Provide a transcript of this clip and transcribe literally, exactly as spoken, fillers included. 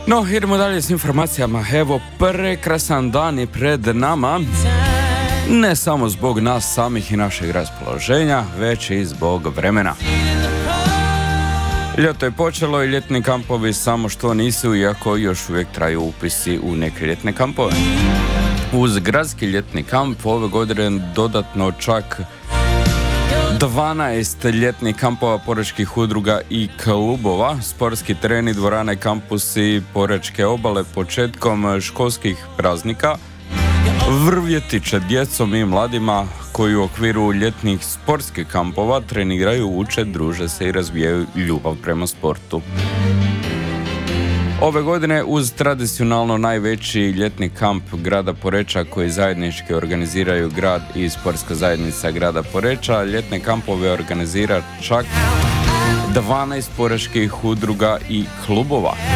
No, idemo dalje s informacijama. Evo, prekrasan dan je pred nama. Ne samo zbog nas samih i našeg raspoloženja, već i zbog vremena. Ljeto je počelo i ljetni kampovi samo što nisu, iako još uvijek traju upisi u neke ljetne kampove. Uz gradski ljetni kamp ove godine dodatno čak dvanaest ljetnih kampova porečkih udruga i klubova, sportski tereni, dvorane, kampusi Porečke obale početkom školskih praznika vrvjetiće djecom i mladima koji u okviru ljetnih sportskih kampova treniraju, uče, druže se i razvijaju ljubav prema sportu. Ove godine uz tradicionalno najveći ljetni kamp grada Poreča koji zajednički organiziraju grad i sportska zajednica grada Poreča, ljetne kampove organizira čak dvanaest porečkih udruga i klubova.